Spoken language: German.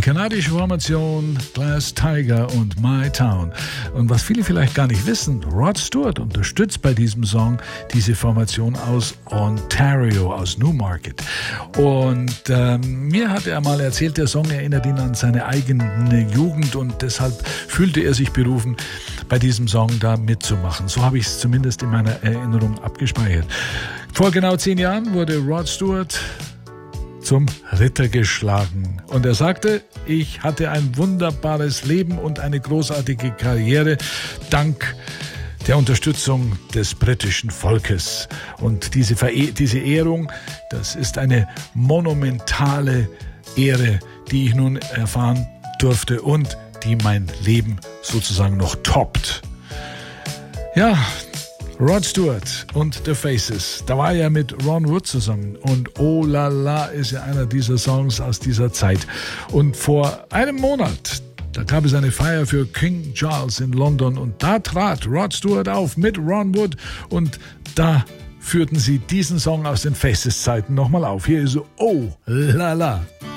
kanadische Formation Glass Tiger und My Town. Und was viele vielleicht gar nicht wissen, Rod Stewart unterstützt bei diesem Song diese Formation aus Ontario, aus Newmarket. Und mir hat er mal erzählt, der Song erinnert ihn an seine eigene Jugend und deshalb fühlte er sich berufen, bei diesem Song da mitzumachen. So habe ich es zumindest in meiner Erinnerung abgespeichert. Vor genau 10 Jahren wurde Rod Stewart zum Ritter geschlagen. Und er sagte, ich hatte ein wunderbares Leben und eine großartige Karriere dank der Unterstützung des britischen Volkes. Und diese Ehrung, das ist eine monumentale Ehre, die ich nun erfahren durfte und die mein Leben sozusagen noch toppt. Ja, Rod Stewart und The Faces, da war er mit Ron Wood zusammen und Oh La La ist ja einer dieser Songs aus dieser Zeit. Und vor einem Monat, da gab es eine Feier für King Charles in London und da trat Rod Stewart auf mit Ron Wood und da führten sie diesen Song aus den Faces-Zeiten nochmal auf. Hier ist Oh La La.